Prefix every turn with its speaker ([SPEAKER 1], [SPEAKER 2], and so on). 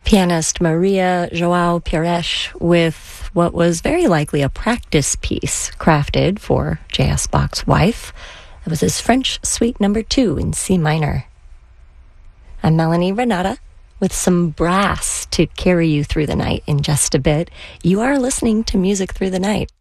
[SPEAKER 1] Pianist Maria João Pires with what was very likely a practice piece crafted for J.S. Bach's wife. It was his French Suite No. 2 in C minor. I'm Melanie Renata with some brass to carry you through the night in just a bit. You are listening to Music Through the Night.